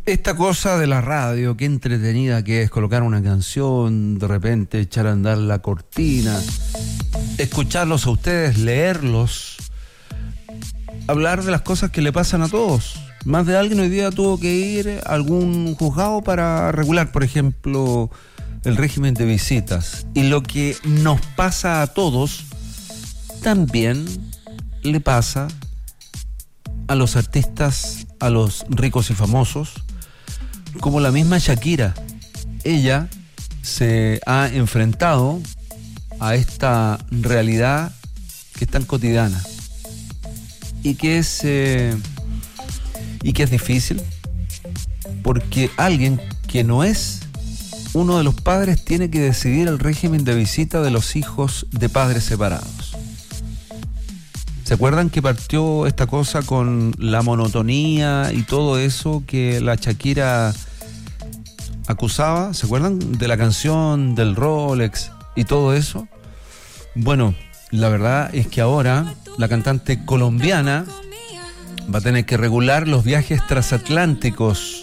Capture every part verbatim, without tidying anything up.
Esta cosa de la radio, qué entretenida que es colocar una canción, de repente echar a andar la cortina, escucharlos a ustedes, leerlos, hablar de las cosas que le pasan a todos. Más de alguien hoy día tuvo que ir a algún juzgado para regular, por ejemplo, el régimen de visitas. Y lo que nos pasa a todos, también le pasa a los artistas, a los ricos y famosos, como la misma Shakira. Ella se ha enfrentado a esta realidad que es tan cotidiana y que es eh, y que es difícil, porque alguien que no es uno de los padres tiene que decidir el régimen de visita de los hijos de padres separados. ¿Se acuerdan que partió esta cosa con la monotonía y todo eso que la Shakira acusaba? ¿Se acuerdan de la canción del Rolex y todo eso? Bueno, la verdad es que ahora la cantante colombiana va a tener que regular los viajes transatlánticos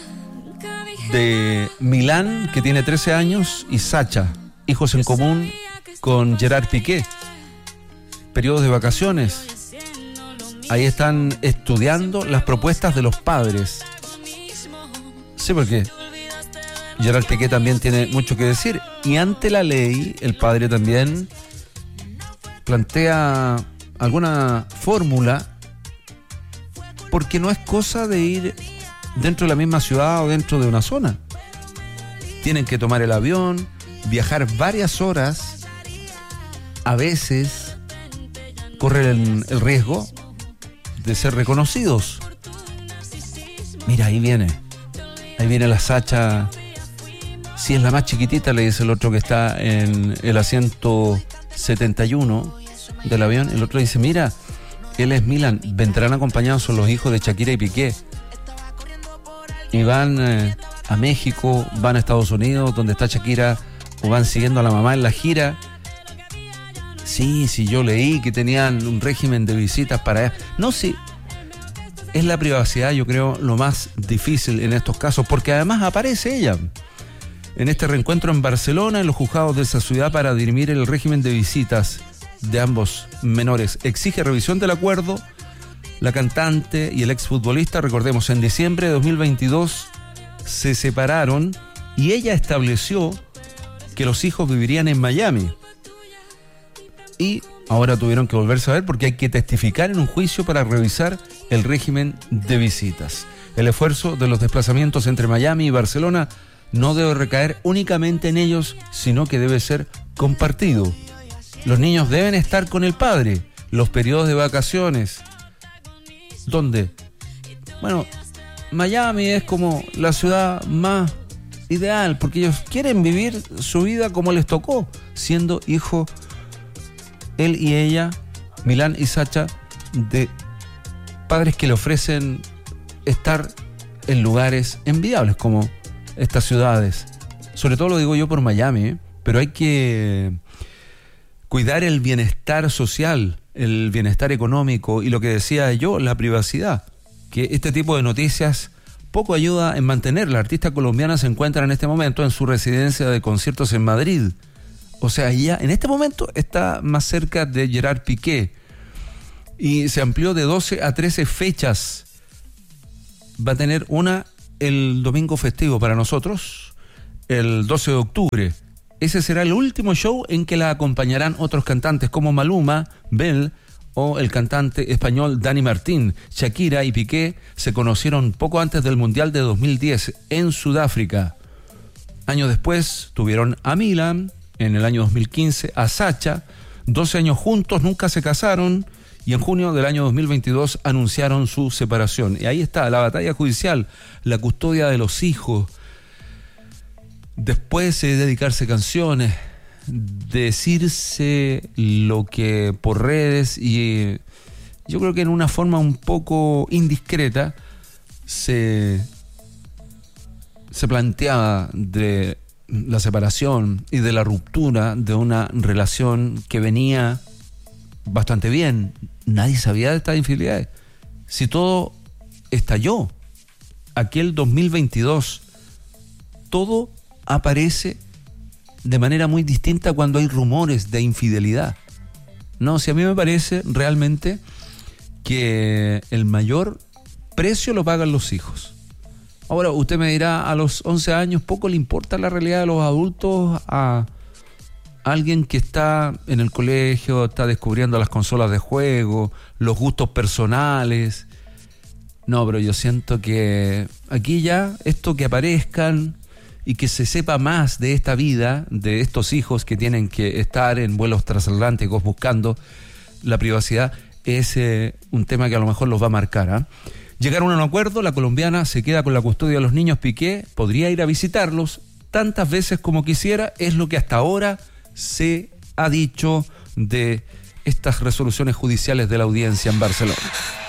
de Milán, que tiene trece años, y Sacha, hijos en común con Gerard Piqué. Periodos de vacaciones. Ahí están estudiando las propuestas de los padres. Sí, porque Gerard Piqué también tiene mucho que decir. Y ante la ley, el padre también plantea alguna fórmula, porque no es cosa de ir dentro de la misma ciudad o dentro de una zona. Tienen que tomar el avión, viajar varias horas, a veces correr el, el riesgo de ser reconocidos. Mira, ahí viene. Ahí viene la Sacha. Si es la más chiquitita, le dice el otro que está en el asiento setenta y uno del avión. El otro dice, mira, él es Milan. Vendrán acompañados, son los hijos de Shakira y Piqué. Y van eh, a México, van a Estados Unidos, donde está Shakira, o van siguiendo a la mamá en la gira. Sí, sí, yo leí que tenían un régimen de visitas para allá. No, sí, es la privacidad, yo creo, lo más difícil en estos casos, porque además aparece ella en este reencuentro en Barcelona, en los juzgados de esa ciudad, para dirimir el régimen de visitas de ambos menores. Exige revisión del acuerdo. La cantante y el exfutbolista, recordemos, en diciembre de dos mil veintidós se separaron y ella estableció que los hijos vivirían en Miami. Y ahora tuvieron que volverse a ver porque hay que testificar en un juicio para revisar el régimen de visitas. El esfuerzo de los desplazamientos entre Miami y Barcelona no debe recaer únicamente en ellos, sino que debe ser compartido. Los niños deben estar con el padre. Los periodos de vacaciones. ¿Dónde? Bueno, Miami es como la ciudad más ideal, porque ellos quieren vivir su vida como les tocó, siendo hijo, él y ella, Milán y Sacha, de padres que le ofrecen estar en lugares envidiables como estas ciudades. Sobre todo lo digo yo por Miami, ¿eh? Pero hay que cuidar el bienestar social, el bienestar económico y lo que decía yo, la privacidad, que este tipo de noticias poco ayuda en mantener. La artista colombiana se encuentra en este momento en su residencia de conciertos en Madrid. O sea, ella en este momento está más cerca de Gerard Piqué y se amplió de doce a trece fechas. Va a tener una el domingo festivo para nosotros, el doce de octubre. Ese será el último show en que la acompañarán otros cantantes como Maluma, Bell o el cantante español Dani Martín. Shakira y Piqué se conocieron poco antes del Mundial de dos mil diez en Sudáfrica. Años después tuvieron a Milan, en el año dos mil quince a Sacha, doce años juntos, nunca se casaron y en junio del año dos mil veintidós anunciaron su separación. Y ahí está, la batalla judicial, la custodia de los hijos. Después de dedicarse a canciones, decirse lo que por redes y yo creo que en una forma un poco indiscreta se, se planteaba de la separación y de la ruptura de una relación que venía bastante bien. Nadie sabía de estas infidelidades. Si todo estalló aquel dos mil veintidós, todo aparece de manera muy distinta cuando hay rumores de infidelidad. No, si a mí me parece realmente que el mayor precio lo pagan los hijos. Ahora, usted me dirá, a los once años poco le importa la realidad de los adultos a alguien que está en el colegio, está descubriendo las consolas de juego, los gustos personales. No, pero yo siento que aquí ya esto que aparezcan y que se sepa más de esta vida, de estos hijos que tienen que estar en vuelos transatlánticos buscando la privacidad, es eh, un tema que a lo mejor los va a marcar, ¿eh? Llegaron a un acuerdo, la colombiana se queda con la custodia de los niños. Piqué podría ir a visitarlos tantas veces como quisiera, es lo que hasta ahora se ha dicho de estas resoluciones judiciales de la audiencia en Barcelona.